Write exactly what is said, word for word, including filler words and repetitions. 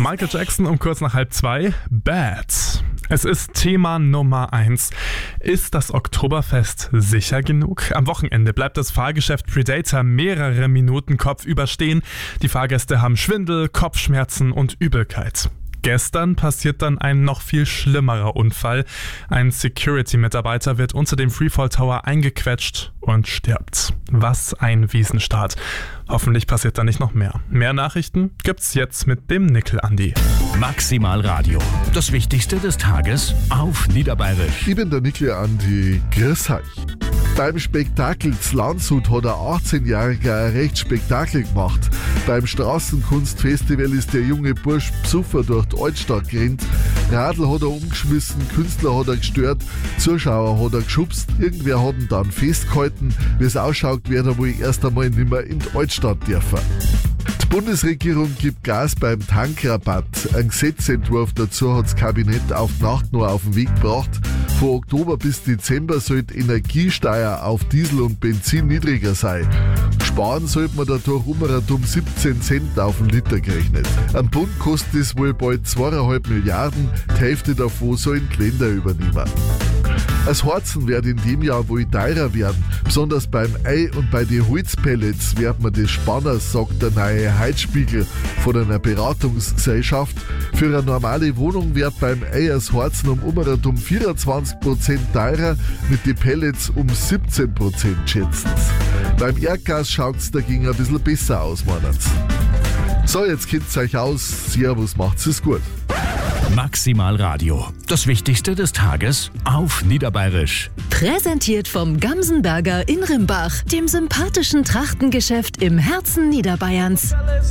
Michael Jackson um kurz nach halb zwei. Bad. Es ist Thema Nummer eins. Ist das Oktoberfest sicher genug? Am Wochenende bleibt das Fahrgeschäft Predator mehrere Minuten kopfüber stehen. Die Fahrgäste haben Schwindel, Kopfschmerzen und Übelkeit. Gestern passiert dann ein noch viel schlimmerer Unfall. Ein Security-Mitarbeiter wird unter dem Freefall Tower eingequetscht und stirbt. Was ein Wiesenstart. Hoffentlich passiert da nicht noch mehr. Mehr Nachrichten gibt's jetzt mit dem Nickel-Andi. Maximal Radio. Das Wichtigste des Tages auf Niederbayerisch. Ich bin der Nickel-Andi. Grüß euch. Beim Spektakel z Landshut hat ein achtzehnjähriger ein recht Spektakel gemacht. Beim Straßenkunstfestival ist der junge Bursch Psuffer durch die Altstadt gerannt. Radl hat er umgeschmissen, Künstler hat er gestört, Zuschauer hat er geschubst. Irgendwer hat ihn dann festgehalten. Wie es ausschaut, wird er wohl erst einmal nicht mehr in die Altstadt dürfen. Die Bundesregierung gibt Gas beim Tankrabatt. Ein Gesetzentwurf dazu hat das Kabinett auf die Nacht noch auf den Weg gebracht. Von Oktober bis Dezember sollte Energiesteuer auf Diesel und Benzin niedriger sein. Sparen sollte man dadurch um siebzehn Cent auf den Liter gerechnet. Am Bund kostet es wohl bald zweieinhalb Milliarden, die Hälfte davon sollen die Länder übernehmen. Das Harzen wird in dem Jahr wohl teurer werden. Besonders beim Ei und bei den Holzpellets wird man des Spanners, sagt der neue Heizspiegel von einer Beratungsgesellschaft. Für eine normale Wohnung wird beim Ei das Harzen um um vierundzwanzig Prozent teurer, mit den Pellets um siebzehn Prozent schätzen sie. Beim Erdgas schaut es dagegen ein bisschen besser aus, meinen sie. So, jetzt kennt's euch aus. Servus, macht's es gut. Maximal Radio. Das Wichtigste des Tages auf Niederbayerisch. Präsentiert vom Gamsenberger in Rimbach, dem sympathischen Trachtengeschäft im Herzen Niederbayerns.